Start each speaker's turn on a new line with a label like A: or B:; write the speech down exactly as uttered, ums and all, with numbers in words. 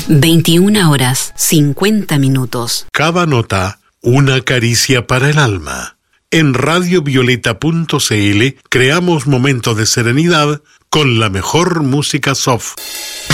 A: veintiuna horas cincuenta minutos.
B: Cada nota, una caricia para el alma. En radio violeta punto c l creamos momentos de serenidad con la mejor música soft.